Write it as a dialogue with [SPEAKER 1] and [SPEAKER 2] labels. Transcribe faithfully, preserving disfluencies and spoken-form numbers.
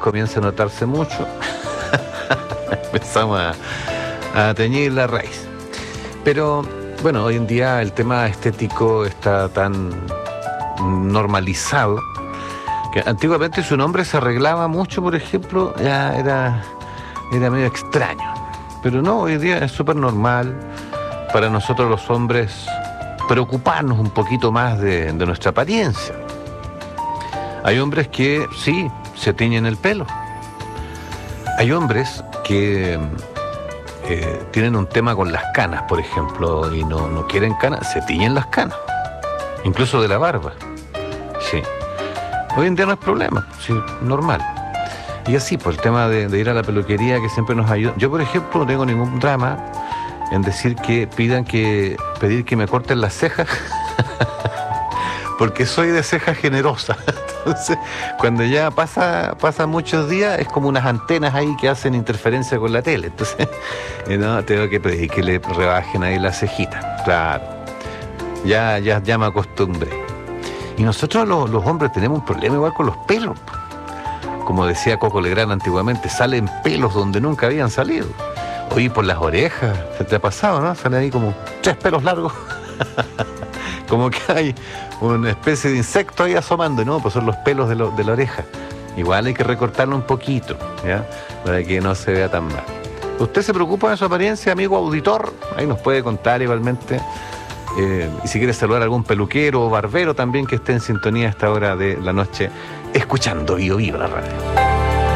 [SPEAKER 1] comienza a notarse mucho, empezamos a, a teñir la raíz. Pero bueno, hoy en día el tema estético está tan normalizado que antiguamente si un hombre se arreglaba mucho, por ejemplo, ya era, era medio extraño. Pero no, hoy en día es súper normal para nosotros los hombres preocuparnos un poquito más de, de nuestra apariencia. Hay hombres que sí, se tiñen el pelo. Hay hombres que eh, tienen un tema con las canas, por ejemplo, y no, no quieren canas, se tiñen las canas, incluso de la barba. Sí. Hoy en día no es problema, sí, normal. Y así, por el tema de, de ir a la peluquería, que siempre nos ayuda. Yo, por ejemplo, no tengo ningún drama en decir que pidan que, pedir que me corten las cejas, porque soy de ceja generosa. Entonces, cuando ya pasa, pasa muchos días, es como unas antenas ahí que hacen interferencia con la tele. Entonces, no, tengo que pedir que le rebajen ahí la cejita. Claro. Ya, ya, ya me acostumbré. Y nosotros los, los hombres tenemos un problema igual con los pelos. Como decía Coco Legrand antiguamente, salen pelos donde nunca habían salido. Oye, por las orejas, ¿se te ha pasado, no? Salen ahí como tres pelos largos. Como que hay una especie de insecto ahí asomando, ¿no? Pues son los pelos de, lo, de la oreja. Igual hay que recortarlo un poquito, ¿ya? Para que no se vea tan mal. ¿Usted se preocupa de su apariencia, amigo auditor? Ahí nos puede contar igualmente. Eh, y si quiere saludar a algún peluquero o barbero también que esté en sintonía a esta hora de la noche, escuchando Bio Bio la radio.